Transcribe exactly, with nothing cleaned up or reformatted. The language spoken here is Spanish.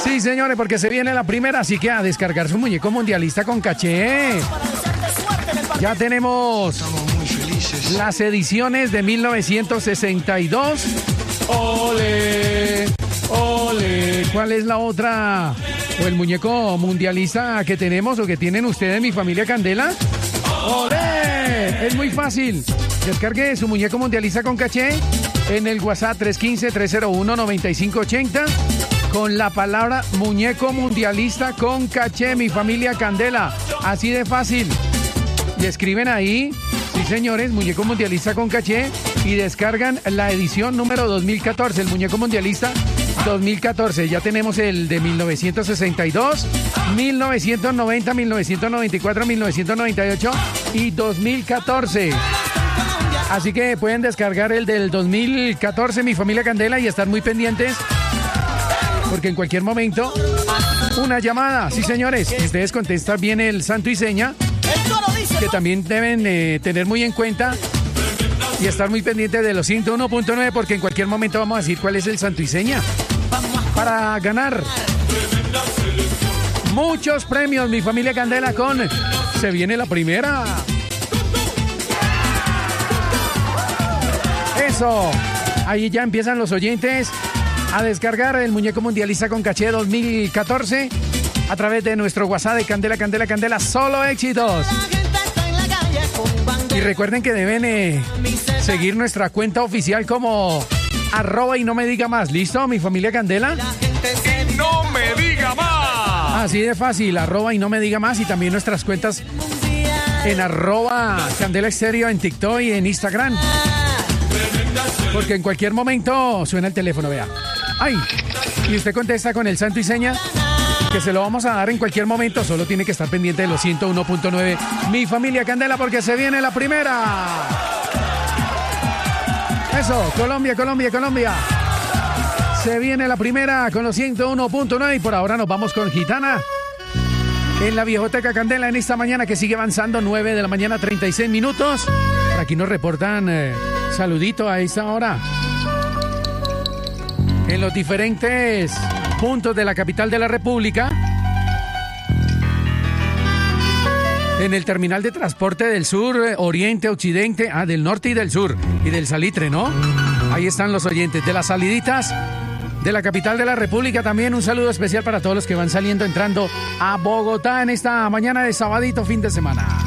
Sí, señores, porque se viene la primera, así que a descargar su muñeco mundialista con caché. Ya tenemos las ediciones de mil novecientos sesenta y dos. ¡Ole! ¡Ole! ¿Cuál es la otra? ¿O el muñeco mundialista que tenemos o que tienen ustedes, mi familia Candela? ¡Ole! Es muy fácil. Descargue su muñeco mundialista con caché en el WhatsApp tres uno cinco, tres cero uno, nueve cinco ocho cero con la palabra muñeco mundialista con caché, mi familia Candela. Así de fácil. Y escriben ahí, sí señores, muñeco mundialista con caché y descargan la edición número dos mil catorce, el muñeco mundialista dos mil catorce. Ya tenemos el de mil novecientos sesenta y dos, mil novecientos noventa, mil novecientos noventa y cuatro, mil novecientos noventa y ocho y dos mil catorce. Así que pueden descargar el del dos mil catorce, mi familia Candela, y estar muy pendientes porque en cualquier momento una llamada, sí señores, y ustedes contestan bien el santo y seña, que también deben eh, tener muy en cuenta y estar muy pendientes de los ciento uno punto nueve, porque en cualquier momento vamos a decir cuál es el santo y seña para ganar muchos premios, mi familia Candela, con Se Viene la Primera. Eso, ahí ya empiezan los oyentes a descargar el muñeco mundialista con caché dos mil catorce a través de nuestro WhatsApp de Candela, Candela, Candela, solo éxitos. Y recuerden que deben eh, seguir nuestra cuenta oficial como arroba y no me diga más. ¿Listo, mi familia Candela? ¡Y no me diga más! Así de fácil, arroba y no me diga más. Y también nuestras cuentas en arroba Candela Estéreo en TikTok y en Instagram. Porque en cualquier momento suena el teléfono, vea. ¡Ay! Y usted contesta con el santo y seña, que se lo vamos a dar en cualquier momento. Solo tiene que estar pendiente de los ciento uno punto nueve. Mi familia Candela, porque se viene la primera. Eso, Colombia, Colombia, Colombia. Se viene la primera con los ciento uno punto nueve. Y por ahora nos vamos con Gitana en la Viejoteca Candela en esta mañana que sigue avanzando. nueve de la mañana, treinta y seis minutos. Por aquí nos reportan eh, saludito a esta hora en los diferentes puntos de la capital de la República. En el terminal de transporte del sur, oriente, occidente, ah, del norte y del sur, y del Salitre, ¿no? Ahí están los oyentes de las saliditas de la capital de la República. También un saludo especial para todos los que van saliendo, entrando a Bogotá en esta mañana de sabadito, fin de semana.